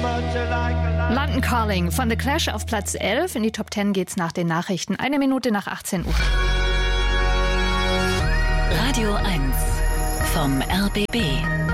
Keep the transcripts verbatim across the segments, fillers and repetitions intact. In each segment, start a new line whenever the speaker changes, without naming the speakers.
London Calling von The Clash auf Platz elf. In die Top zehn geht's nach den Nachrichten. Eine Minute nach achtzehn Uhr.
Radio eins vom R B B.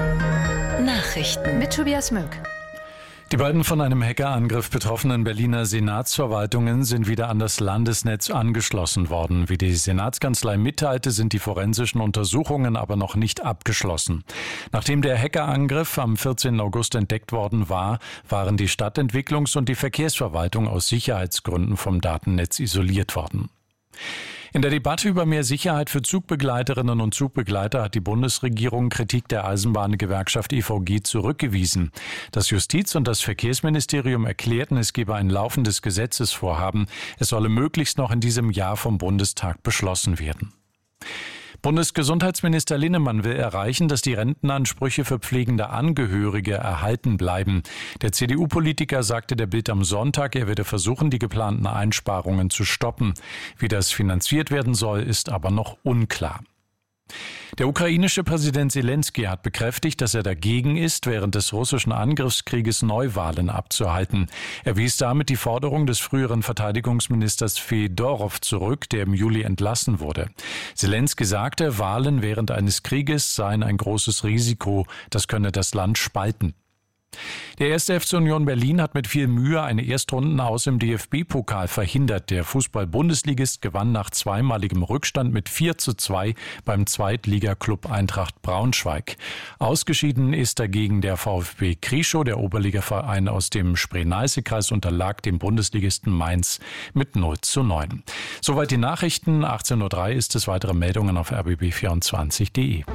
Nachrichten
mit Tobias Möck.
Die beiden von einem Hackerangriff betroffenen Berliner Senatsverwaltungen sind wieder an das Landesnetz angeschlossen worden. Wie die Senatskanzlei mitteilte, sind die forensischen Untersuchungen aber noch nicht abgeschlossen. Nachdem der Hackerangriff am vierzehnten August entdeckt worden war, waren die Stadtentwicklungs- und die Verkehrsverwaltung aus Sicherheitsgründen vom Datennetz isoliert worden. In der Debatte über mehr Sicherheit für Zugbegleiterinnen und Zugbegleiter hat die Bundesregierung Kritik der Eisenbahngewerkschaft E V G zurückgewiesen. Das Justiz- und das Verkehrsministerium erklärten, es gebe ein laufendes Gesetzesvorhaben. Es solle möglichst noch in diesem Jahr vom Bundestag beschlossen werden. Bundesgesundheitsminister Linnemann will erreichen, dass die Rentenansprüche für pflegende Angehörige erhalten bleiben. Der C D U-Politiker sagte der Bild am Sonntag, er werde versuchen, die geplanten Einsparungen zu stoppen. Wie das finanziert werden soll, ist aber noch unklar. Der ukrainische Präsident Selenskyj hat bekräftigt, dass er dagegen ist, während des russischen Angriffskrieges Neuwahlen abzuhalten. Er wies damit die Forderung des früheren Verteidigungsministers Fedorow zurück, der im Juli entlassen wurde. Selenskyj sagte, Wahlen während eines Krieges seien ein großes Risiko, das könne das Land spalten. Der erste F C Union Berlin hat mit viel Mühe eine Erstrundenaus im D F B-Pokal verhindert. Der Fußball-Bundesligist gewann nach zweimaligem Rückstand mit vier zu zwei beim Zweitligaklub Eintracht Braunschweig. Ausgeschieden ist dagegen der VfB Krischow. Der Oberligaverein aus dem Spree-Neiße-Kreis unterlag dem Bundesligisten Mainz mit null zu neun. Soweit die Nachrichten. achtzehn Uhr drei ist es. Weitere Meldungen auf r b b vierundzwanzig punkt d e.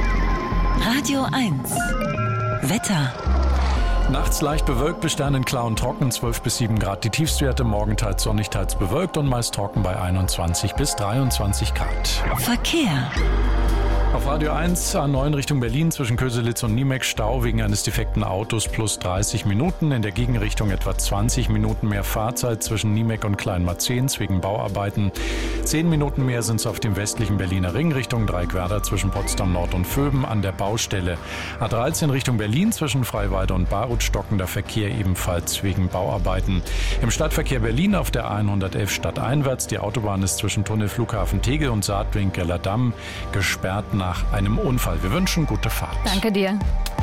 Radio eins Wetter.
Nachts leicht bewölkt, bis sternenklar und trocken, zwölf bis sieben Grad. Die Tiefstwerte morgen teils sonnig, teils bewölkt und meist trocken bei einundzwanzig bis dreiundzwanzig Grad.
Verkehr.
Auf Radio eins A neun Richtung Berlin zwischen Köselitz und Niemek Stau wegen eines defekten Autos plus dreißig Minuten. In der Gegenrichtung etwa zwanzig Minuten mehr Fahrzeit zwischen Niemek und Kleinmarzehns wegen Bauarbeiten. zehn Minuten mehr sind es auf dem westlichen Berliner Ring Richtung Dreieckwerder zwischen Potsdam Nord und Vöben an der Baustelle. A dreizehn Richtung Berlin zwischen Freiwalde und Barut stockender Verkehr ebenfalls wegen Bauarbeiten. Im Stadtverkehr Berlin auf der A hundertelf stadteinwärts. Die Autobahn ist zwischen Tunnel Flughafen Tegel und Saatwinkeler Damm gesperrt nach einem Unfall. Wir wünschen gute Fahrt.
Danke dir.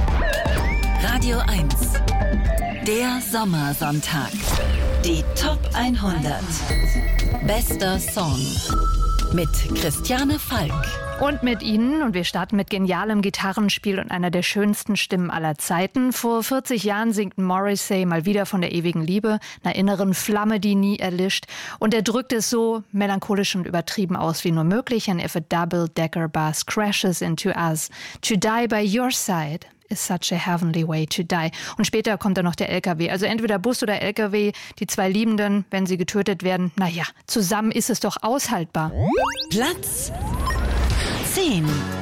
Radio eins. Der Sommersonntag. Die Top hundert. Bester Song. Mit Christiane Falk.
Und mit Ihnen, und wir starten mit genialem Gitarrenspiel und einer der schönsten Stimmen aller Zeiten. Vor vierzig Jahren singt Morrissey mal wieder von der ewigen Liebe, einer inneren Flamme, die nie erlischt. Und er drückt es so melancholisch und übertrieben aus wie nur möglich. And if a double-decker bus crashes into us, to die by your side is such a heavenly way to die. Und später kommt dann noch der L K W. Also entweder Bus oder L K W, die zwei Liebenden, wenn sie getötet werden. Naja, zusammen ist es doch aushaltbar.
Platz zehn.